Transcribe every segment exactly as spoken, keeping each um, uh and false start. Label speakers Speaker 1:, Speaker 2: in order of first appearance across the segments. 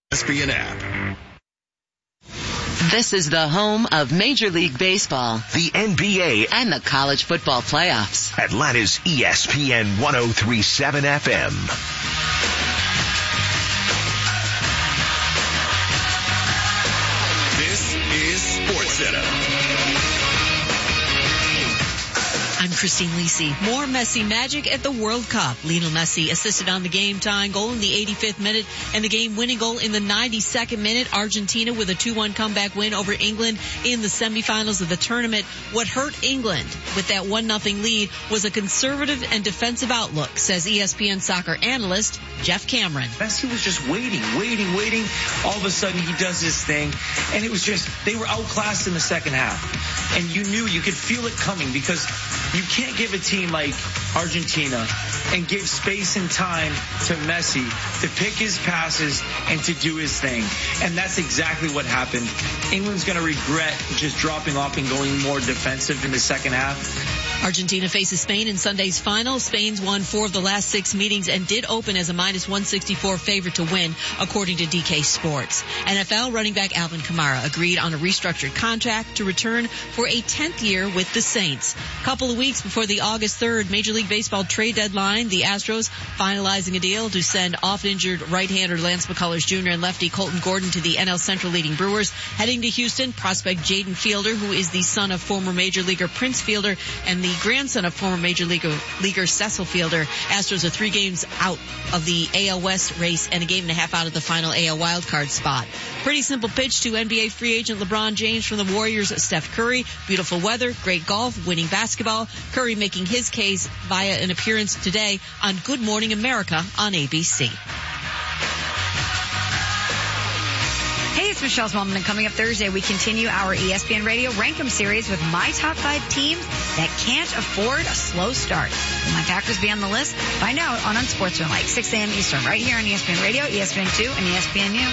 Speaker 1: E S P N app.
Speaker 2: This is the home of Major League Baseball,
Speaker 3: the N B A,
Speaker 2: and the college football playoffs.
Speaker 3: Atlanta's E S P N one oh three point seven F M.
Speaker 1: This is SportsCenter.
Speaker 4: I'm Christine Lisi. More Messi magic at the World Cup. Lionel Messi assisted on the game-tying goal in the eighty-fifth minute and the game-winning goal in the ninety-second minute. Argentina with a two one comeback win over England in the semifinals of the tournament. What hurt England with that one nothing lead was a conservative and defensive outlook, says E S P N soccer analyst Jeff Cameron.
Speaker 5: Messi was just waiting, waiting, waiting. All of a sudden he does his thing, and it was just, they were outclassed in the second half. And you knew, you could feel it coming, because you can't give a team like Argentina and give space and time to Messi to pick his passes and to do his thing. And that's exactly what happened. England's going to regret just dropping off and going more defensive in the second half.
Speaker 4: Argentina faces Spain in Sunday's final. Spain's won four of the last six meetings and did open as a minus one sixty-four favorite to win, according to D K Sports. N F L running back Alvin Kamara agreed on a restructured contract to return for a tenth year with the Saints. A couple of weeks before the August third Major League Baseball trade deadline, the Astros finalizing a deal to send off-injured right-hander Lance McCullers Junior and lefty Colton Gordon to the N L Central leading Brewers. Heading to Houston, prospect Jaden Fielder, who is the son of former Major Leaguer Prince Fielder and the grandson of former Major Leaguer, Leaguer Cecil Fielder. Astros are three games out of the A L West race and a game and a half out of the final A L wildcard spot. Pretty simple pitch to N B A free agent LeBron James from the Warriors' Steph Curry. Beautiful weather, great golf, winning basketball. Curry making his case via an appearance today on Good Morning America on A B C.
Speaker 6: Hey, it's Michelle Smallman, and coming up Thursday, we continue our E S P N Radio Rankem series with my top five teams that can't afford a slow start. Will my Packers be on the list? Find out on Unsportsmanlike, six a.m. Eastern, right here on E S P N Radio, E S P N two, and E S P N U.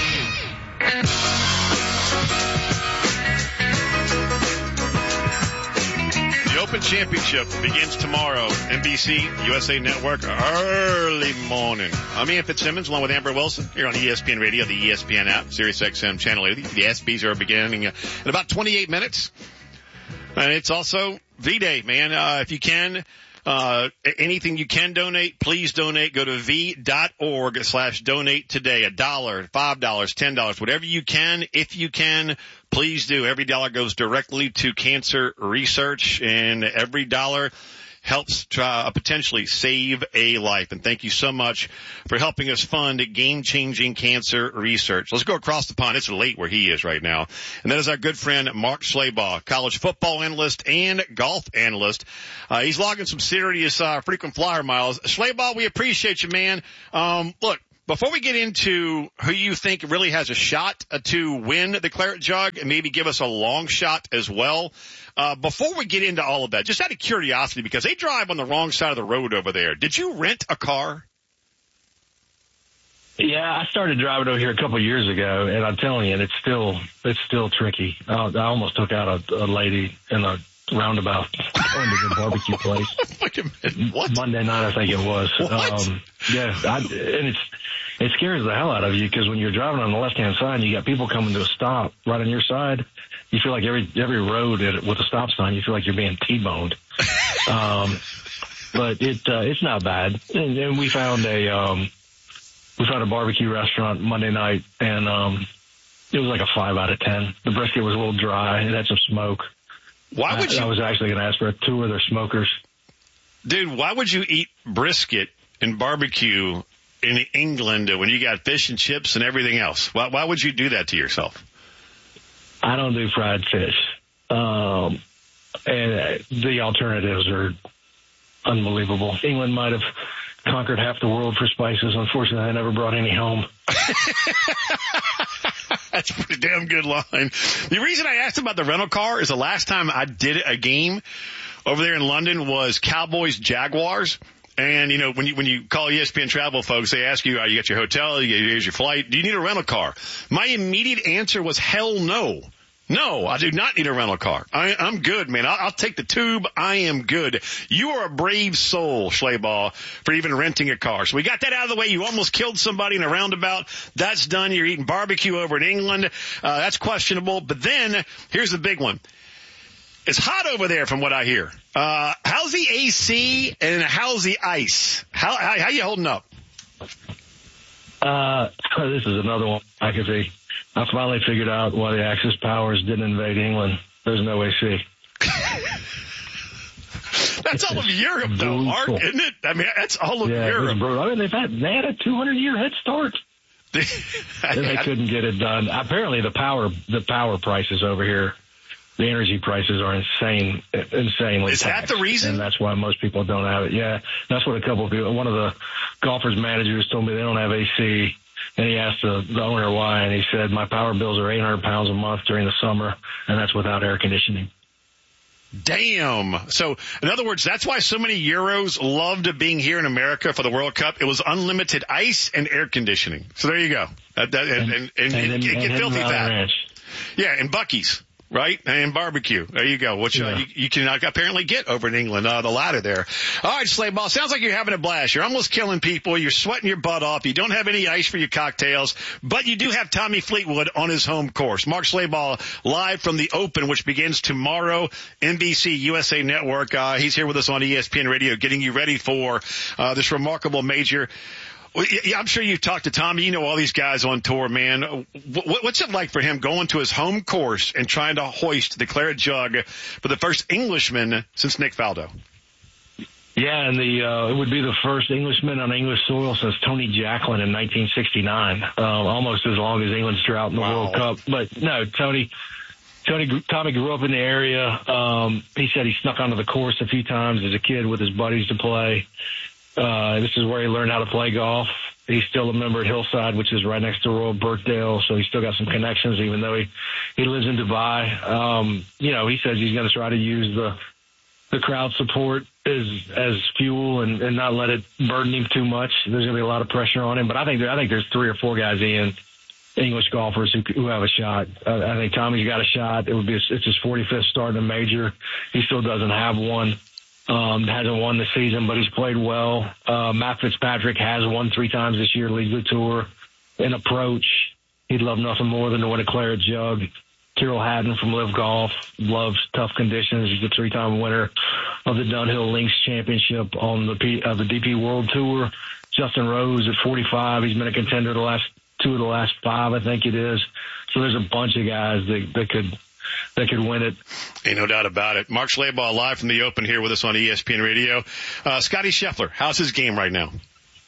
Speaker 7: The Open Championship begins tomorrow. N B C, U S A Network, early morning. I'm Ian Fitzsimmons along with Amber Wilson here on E S P N Radio, the E S P N app, Sirius X M Channel eighty. The ESPYs are beginning in about twenty-eight minutes. And it's also V-Day, man. Uh, if you can, uh, anything you can donate, please donate. Go to v.org slash donate today. A dollar, five dollars, ten dollars, whatever you can. If you can, please do. Every dollar goes directly to cancer research, and every dollar helps try, uh, potentially save a life. And thank you so much for helping us fund game-changing cancer research. Let's go across the pond. It's late where he is right now. And that is our good friend Mark Schlabach, college football analyst and golf analyst. Uh, he's logging some serious uh, frequent flyer miles. Schlabach, we appreciate you, man. Um, look, before we get into who you think really has a shot to win the Claret Jug and maybe give us a long shot as well, uh, before we get into all of that, just out of curiosity, because they drive on the wrong side of the road over there, did you rent a car?
Speaker 8: Yeah, I started driving over here a couple of years ago, and I'm telling you, it's still it's still tricky. I, I almost took out a, a lady in a roundabout going to the barbecue place.
Speaker 7: Wait a minute, what?
Speaker 8: Monday night, I think it was.
Speaker 7: What?
Speaker 8: Um, yeah, I, and it's it scares the hell out of you, because when you're driving on the left-hand side and you got people coming to a stop right on your side, you feel like every every road with a stop sign, you feel like you're being T-boned. um, but it uh, it's not bad. And, and we found a um, we found a barbecue restaurant Monday night, and um, it was like a five out of ten. The brisket was a little dry. It had some smoke.
Speaker 7: Why would you?
Speaker 8: I, I was actually going to ask for a tour of their smokers.
Speaker 7: Dude, why would you eat brisket and barbecue in England when you got fish and chips and everything else? Why, why would you do that to yourself?
Speaker 8: I don't do fried fish. Um, and the alternatives are unbelievable. England might have conquered half the world for spices. Unfortunately, I never brought any home.
Speaker 7: That's a pretty damn good line. The reason I asked about the rental car is the last time I did a game over there in London was Cowboys Jaguars. And, you know, when you, when you call E S P N travel folks, they ask you, oh, you got your hotel, here's your flight, do you need a rental car? My immediate answer was hell no. No, I do not need a rental car. I, I'm good, man. I'll, I'll take the tube. I am good. You are a brave soul, Schleybaugh, for even renting a car. So we got that out of the way. You almost killed somebody in a roundabout. That's done. You're eating barbecue over in England. Uh, that's questionable. But then here's the big one. It's hot over there from what I hear. Uh, how's the A C and how's the ice? How, how, how you holding up?
Speaker 8: Uh, this is another one I can see. I finally figured out why the Axis powers didn't invade England. There's no A C.
Speaker 7: That's all of Europe, though, Mark, isn't it? I mean, that's all of
Speaker 8: yeah,
Speaker 7: Europe.
Speaker 8: I mean, they've had they had a two hundred year head start. And they couldn't get it done. Apparently, the power the power prices over here, the energy prices are insane, insanely.
Speaker 7: Is that the reason?
Speaker 8: And that's why most people don't have it. Yeah, that's what a couple of people. One of the golfers managers told me they don't have A C. And he asked the, the owner why, and he said, my power bills are eight hundred pounds a month during the summer, and that's without air conditioning.
Speaker 7: Damn. So, in other words, that's why so many Euros loved being here in America for the World Cup. It was unlimited ice and air conditioning. So there you go. That, that, and, and, and, and, and, and get and filthy fat. Yeah, and Buc-ee's. Right? And barbecue. There you go. Which uh,
Speaker 8: yeah.
Speaker 7: you, you can apparently get over in England, uh, the latter there. All right, Schleybaugh. Sounds like you're having a blast. You're almost killing people. You're sweating your butt off. You don't have any ice for your cocktails, but you do have Tommy Fleetwood on his home course. Mark Schleybaugh live from the Open, which begins tomorrow. N B C U S A Network. Uh, he's here with us on E S P N Radio, getting you ready for uh, this remarkable major. I'm sure you've talked to Tommy. You know all these guys on tour, man. What's it like for him going to his home course and trying to hoist the claret jug for the first Englishman since Nick Faldo?
Speaker 8: Yeah, and the uh, it would be the first Englishman on English soil since Tony Jacklin in nineteen sixty-nine, uh, almost as long as England's drought in the
Speaker 7: wow.
Speaker 8: World Cup. But no, Tony, Tony, Tommy grew up in the area. Um, he said he snuck onto the course a few times as a kid with his buddies to play. Uh, this is where he learned how to play golf. He's still a member at Hillside, which is right next to Royal Birkdale, so he's still got some connections, even though he, he lives in Dubai. Um, you know, he says he's going to try to use the the crowd support as as fuel and, and not let it burden him too much. There's going to be a lot of pressure on him, but I think I think there's three or four guys in English golfers who who have a shot. Uh, I think Tommy's got a shot. It would be a, it's his forty-fifth start in a major. He still doesn't have one. Um, hasn't won this season, but he's played well. Uh, Matt Fitzpatrick has won three times this year, leads the tour. In approach, he'd love nothing more than to win a claret jug. Tyrrell Hatton from Live Golf loves tough conditions. He's a three-time winner of the Dunhill Links Championship on the P, uh, the D P World Tour. Justin Rose at forty-five. He's been a contender the last two of the last five, I think it is. So there's a bunch of guys that, that could They could win it.
Speaker 7: Ain't no doubt about it. Mark Schleybaugh live from the Open here with us on E S P N Radio. Uh, Scotty Scheffler, how's his game right now?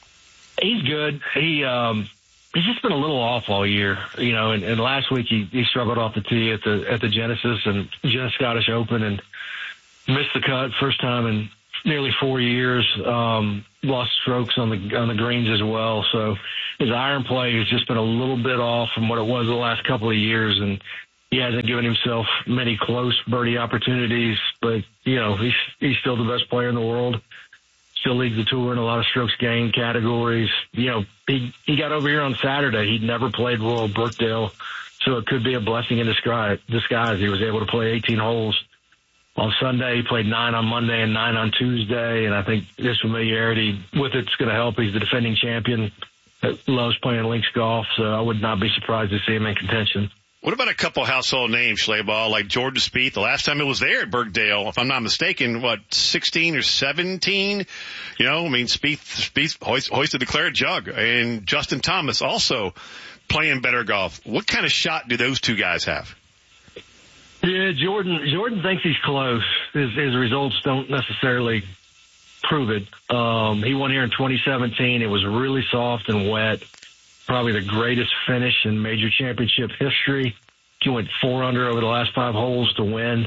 Speaker 8: He's good. He, um, he's just been a little off all year, you know, and, and last week he, he struggled off the tee at the, at the Genesis and Gen Scottish Open and missed the cut first time in nearly four years. Um, lost strokes on the, on the greens as well. So his iron play has just been a little bit off from what it was the last couple of years. And he hasn't given himself many close birdie opportunities, but, you know, he's, he's still the best player in the world. Still leads the tour in a lot of strokes gained categories. You know, he, he got over here on Saturday. He'd never played Royal Birkdale, so it could be a blessing in disguise. disguise. He was able to play eighteen holes on Sunday. He played nine on Monday and nine on Tuesday, and I think his familiarity with it's going to help. He's the defending champion that loves playing links golf, so I would not be surprised to see him in contention.
Speaker 7: What about a couple household names, Schleybaugh, like Jordan Spieth? The last time it was there at Birkdale, if I'm not mistaken, what, sixteen or seventeen? You know, I mean, Spieth, Spieth hoist, hoisted the claret jug. And Justin Thomas also playing better golf. What kind of shot do those two guys have?
Speaker 8: Yeah, Jordan, Jordan thinks he's close. His, his results don't necessarily prove it. Um, he won here in twenty seventeen. It was really soft and wet. Probably the greatest finish in major championship history. He went four under over the last five holes to win.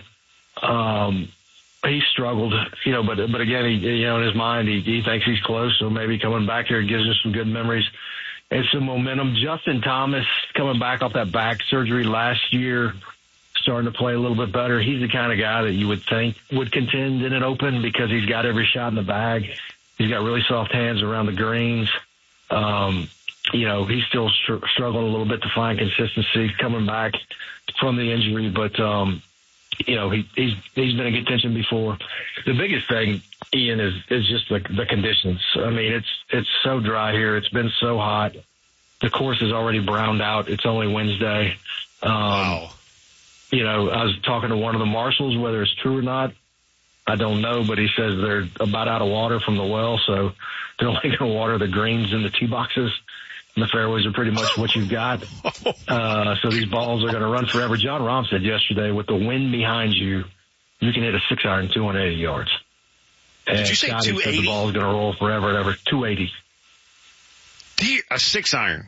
Speaker 8: Um, he struggled, you know, but, but again, he, you know, in his mind, he, he thinks he's close. So maybe coming back here gives us some good memories and some momentum. Justin Thomas coming back off that back surgery last year, starting to play a little bit better. He's the kind of guy that you would think would contend in an Open because he's got every shot in the bag. He's got really soft hands around the greens. Um, you know, he's still str- struggling a little bit to find consistency coming back from the injury, but, um, you know, he, he's, he's been in contention before. The biggest thing, Ian, is, is just the, the conditions. I mean, it's, it's so dry here. It's been so hot. The course is already browned out. It's only Wednesday. Um,
Speaker 7: wow.
Speaker 8: You know, I was talking to one of the marshals, whether it's true or not, I don't know, but he says they're about out of water from the well, so they're only going to water the greens in the tee boxes. And the fairways are pretty much what you've got. Uh, so these balls are going to run forever. John Rahm said yesterday, with the wind behind you, you can hit a six iron two hundred eighty yards. And
Speaker 7: Did you say
Speaker 8: Scotty
Speaker 7: two eighty?
Speaker 8: said the ball's going to roll forever and ever. two eighty.
Speaker 7: A six iron.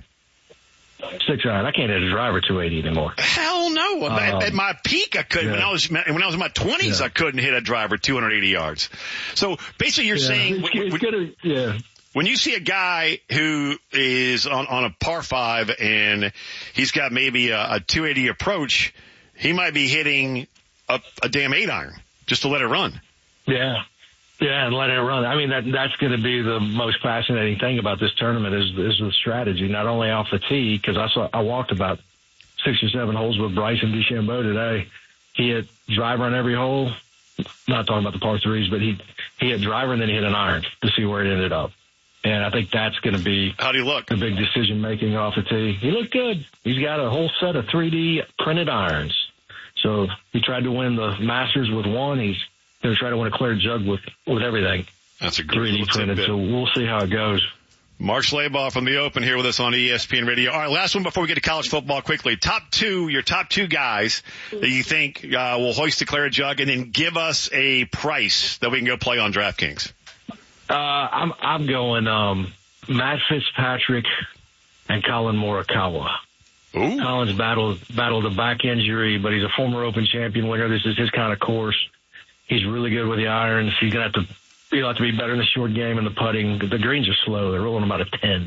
Speaker 8: Six iron. I can't hit a driver two eighty anymore.
Speaker 7: Hell no.
Speaker 8: Um,
Speaker 7: at, at my peak, I couldn't.
Speaker 8: Yeah.
Speaker 7: When I was when I was in my twenties,
Speaker 8: Yeah.
Speaker 7: I couldn't hit a driver two hundred eighty yards. So basically, you're
Speaker 8: Yeah,
Speaker 7: saying
Speaker 8: it's,
Speaker 7: when,
Speaker 8: it's
Speaker 7: when,
Speaker 8: gonna, yeah.
Speaker 7: when you see a guy who is on, on a par five and he's got maybe a, a two eighty approach, he might be hitting a, a damn eight iron just to let it run.
Speaker 8: Yeah. Yeah, and let it run. I mean, that that's going to be the most fascinating thing about this tournament is is the strategy, not only off the tee, because I saw I walked about six or seven holes with Bryson DeChambeau today. He hit driver on every hole. Not talking about the par threes, but he he hit driver and then he hit an iron to see where it ended up. And I think that's going to be
Speaker 7: How do you look?
Speaker 8: the big decision making off the tee. He looked good. He's got a whole set of three D printed irons. So he tried to win the Masters with one. He's going to try to win a clear jug with, with everything.
Speaker 7: That's a great
Speaker 8: three D
Speaker 7: little
Speaker 8: printed.
Speaker 7: tidbit.
Speaker 8: So we'll see how it goes.
Speaker 7: Mark Schlabach from the Open here with us on E S P N Radio. All right, last one before we get to college football quickly. Top two, your top two guys that you think uh, will hoist the clear jug, and then give us a price that we can go play on DraftKings.
Speaker 8: Uh, I'm I'm going um, Matt Fitzpatrick and Colin Morikawa.
Speaker 7: Ooh.
Speaker 8: Colin's battled battled a back injury, but he's a former Open champion winner. This is his kind of course. He's really good with the irons. He's gonna have to he'll have to be better in the short game and the putting. The greens are slow; they're rolling about a ten,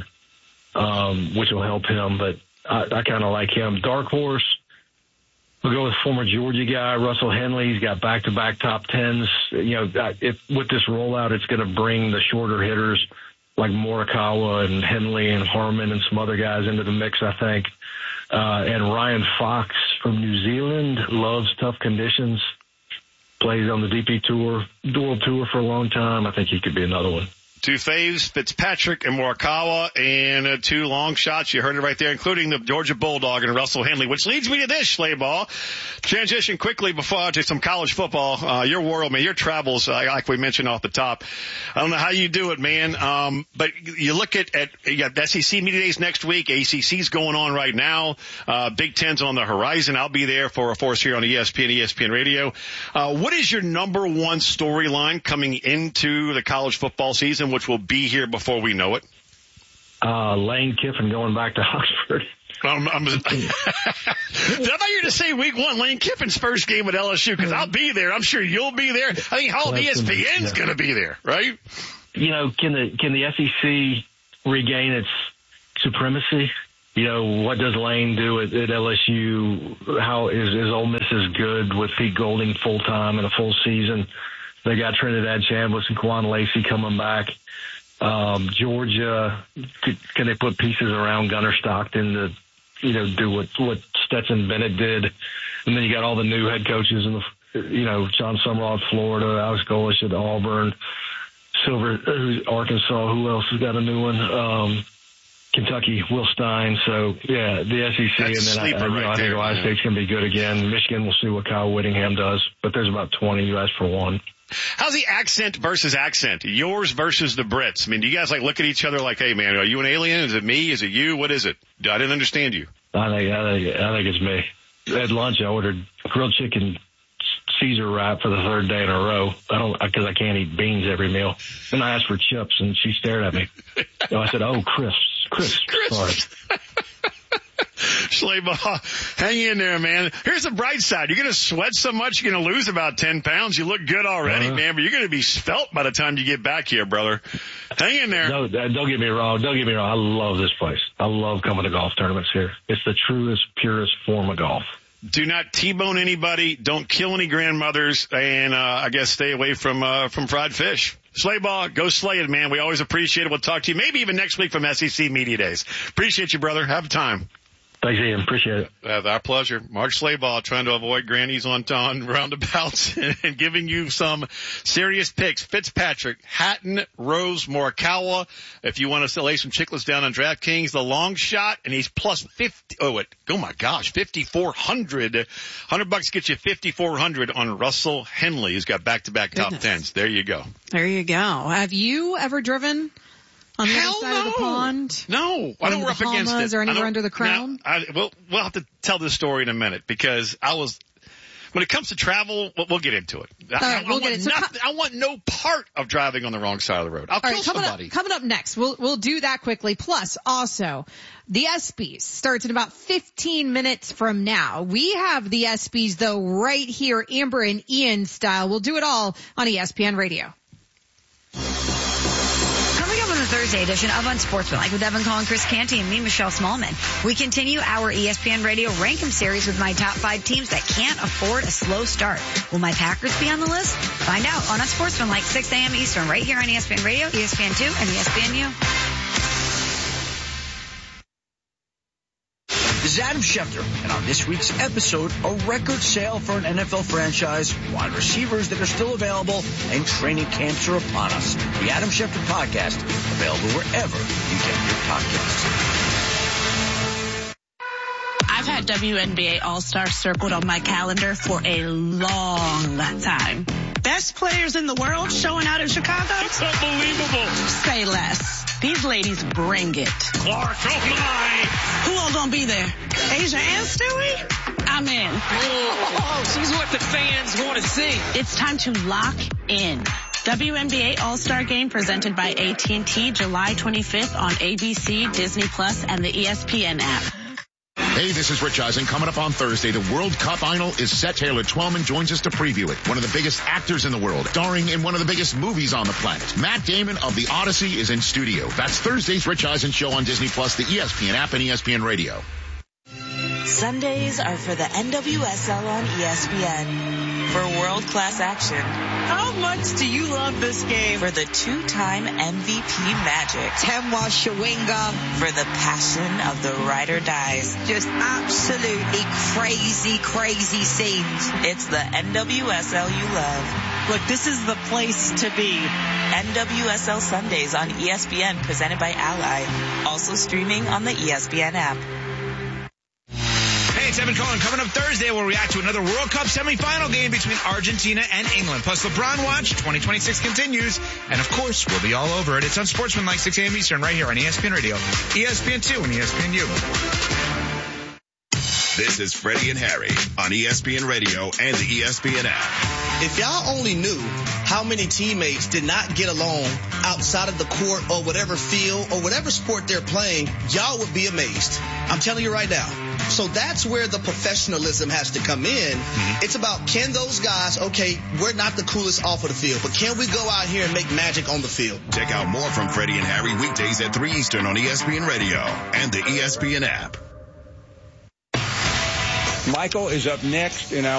Speaker 8: um, which will help him. But I, I kind of like him. Dark horse. We'll go with former Georgia guy Russell Henley. He's got back-to-back top tens. You know, if with this rollout, it's going to bring the shorter hitters like Morikawa and Henley and Harmon and some other guys into the mix, I think. Uh, and Ryan Fox from New Zealand loves tough conditions. Plays on the D P Tour, World Tour for a long time. I think he could be another one.
Speaker 7: Two faves, Fitzpatrick and Morikawa, and uh, two long shots. You heard it right there, including the Georgia Bulldog and Russell Henley, which leads me to this, Schlabach. Transition quickly before to some college football. Uh, your world, man, your travels, uh, like we mentioned off the top. I don't know how you do it, man. Um, but you look at, at you got the S E C Media Days next week. A C C's going on right now. Uh, Big Ten's on the horizon. I'll be there for a force here on E S P N, E S P N Radio. Uh, what is your number one storyline coming into the college football season, which will be here before we know it?
Speaker 8: Uh, Lane Kiffin going back to Oxford.
Speaker 7: Um, I'm, I thought you were going to say week one, Lane Kiffin's first game at L S U, because I'll be there. I'm sure you'll be there. I think all of E S P N's going to be there, right?
Speaker 8: You know, can the can the S E C regain its supremacy? You know, what does Lane do at, at L S U? How is, is Ole Miss as good with Pete Golding full time and a full season? They got Trinidad Chambliss and Quan Lacey coming back. Um, Georgia, can they put pieces around Gunnar Stockton to, you know, do what, what Stetson Bennett did? And then you got all the new head coaches in the, you know, John Summerall at Florida, Alex Golesh at Auburn, Silver, uh, Arkansas. Who else has got a new one? Um, Kentucky, Will Stein. So yeah, the S E C,
Speaker 7: That's
Speaker 8: and then I, I, you
Speaker 7: right
Speaker 8: know, I think
Speaker 7: there,
Speaker 8: Ohio
Speaker 7: man.
Speaker 8: State's going to be good again. Michigan, we'll see what Kyle Whittingham does, but there's about twenty. You asked for one.
Speaker 7: How's the accent versus accent? Yours versus the Brits. I mean, do you guys like look at each other like, hey man, are you an alien? Is it me? Is it you? What is it? I didn't understand you.
Speaker 8: I think, I think, I think it's me. At lunch, I ordered grilled chicken Caesar wrap for the third day in a row. I don't, because I can't eat beans every meal. Then I asked for chips, and she stared at me. So I said, "Oh, crisps, crisps." Sorry.
Speaker 7: Schlabach, hang in there, man. Here's the bright side. You're going to sweat so much, you're going to lose about ten pounds. You look good already,
Speaker 8: uh-huh.
Speaker 7: man, but you're going to be svelte by the time you get back here, brother. Hang in there.
Speaker 8: No, don't get me wrong. Don't get me wrong. I love this place. I love coming to golf tournaments here. It's the truest, purest form of golf.
Speaker 7: Do not T-bone anybody. Don't kill any grandmothers. And, uh, I guess stay away from, uh, from fried fish. Slayball, go slay it, man. We always appreciate it. We'll talk to you maybe even next week from S E C Media Days. Appreciate you, brother. Have a time.
Speaker 8: Thanks, Ian. Appreciate it.
Speaker 7: Uh, our pleasure. Mark Slayball trying to avoid grannies on on roundabouts and giving you some serious picks. Fitzpatrick, Hatton, Rose, Morikawa. If you want to lay some chicklets down on DraftKings, the long shot, and he's plus fifty. Oh, it, oh my gosh, fifty-four hundred. one hundred bucks gets you fifty-four hundred on Russell Henley, who's got back-to-back top
Speaker 9: Goodness.
Speaker 7: tens. There you go.
Speaker 9: There you go. Have you ever driven on the
Speaker 7: Hell
Speaker 9: other side
Speaker 7: no.
Speaker 9: of the pond?
Speaker 7: No, I know we're up against
Speaker 9: Bahamas
Speaker 7: it.
Speaker 9: or
Speaker 7: I
Speaker 9: anywhere
Speaker 7: don't-
Speaker 9: under the crown?
Speaker 7: Now, I, we'll, we'll have to tell this story in a minute because I was, when it comes to travel, we'll, we'll get into it. I,
Speaker 9: All right,
Speaker 7: I,
Speaker 9: we'll
Speaker 7: I
Speaker 9: get
Speaker 7: want
Speaker 9: it. So
Speaker 7: nothing, I want no part of driving on the wrong side of the road. I'll
Speaker 9: All
Speaker 7: kill
Speaker 9: right, coming
Speaker 7: somebody.
Speaker 9: up, coming up next, we'll we'll do that quickly. Plus, also, the ESPYs starts in about fifteen minutes from now. We have the ESPYs though right here, Amber and Ian style. We'll do it all on E S P N Radio.
Speaker 6: Coming up on the Thursday edition of Unsportsmanlike with Evan Collin, Chris Canty, and me, Michelle Smallman, we continue our E S P N Radio Rankem series with my top five teams that can't afford a slow start. Will my Packers be on the list? Find out on Unsportsmanlike, six a.m. Eastern, right here on E S P N Radio, E S P N two, and E S P N U.
Speaker 10: This is Adam Schefter, and on this week's episode, a record sale for an N F L franchise, wide receivers that are still available, and training camps are upon us. The Adam Schefter Podcast, available wherever you get your podcasts.
Speaker 11: I've had W N B A All-Star circled on my calendar for a long time. Best players in the world showing out in Chicago?
Speaker 7: It's unbelievable.
Speaker 11: Say less. These ladies bring it.
Speaker 7: Clark, oh my.
Speaker 11: Who all gonna be there? Asia and Stewie? I'm in.
Speaker 12: Oh, she's what the fans want to see.
Speaker 11: It's time to lock in. W N B A All-Star Game presented by A T and T July twenty-fifth on A B C, Disney Plus, and the E S P N app.
Speaker 13: Hey, this is Rich Eisen. Coming up on Thursday, the World Cup final is set. Taylor Twellman joins us to preview it. One of the biggest actors in the world, starring in one of the biggest movies on the planet. Matt Damon of The Odyssey is in studio. That's Thursday's Rich Eisen Show on Disney Plus, the E S P N app, and E S P N Radio.
Speaker 14: Sundays are for the N W S L on E S P N. For world-class action.
Speaker 12: How much do you love this game?
Speaker 14: For the two-time M V P Magic.
Speaker 12: Temwa Shawinga.
Speaker 14: For the passion of the ride or dies.
Speaker 12: Just absolutely crazy, crazy scenes.
Speaker 14: It's the N W S L you love.
Speaker 12: Look, this is the place to be.
Speaker 14: N W S L Sundays on E S P N, presented by Ally. Also streaming on the E S P N app.
Speaker 15: Hey, it's Evan Cohen. Coming up Thursday, we'll react to another World Cup semifinal game between Argentina and England. Plus, LeBron Watch twenty twenty-six continues. And, of course, we'll be all over it. It's Unsportsmanlike, six a.m. Eastern, right here on E S P N Radio, E S P N two, and E S P N U.
Speaker 1: This is Freddie and Harry on E S P N Radio and the E S P N app.
Speaker 16: If y'all only knew how many teammates did not get along outside of the court or whatever field or whatever sport they're playing, y'all would be amazed. I'm telling you right now. So that's where the professionalism has to come in. Mm-hmm. It's about, can those guys, okay, we're not the coolest off of the field, but can we go out here and make magic on the field?
Speaker 1: Check out more from Freddie and Harry weekdays at three Eastern on E S P N Radio and the E S P N app.
Speaker 17: Michael is up next in our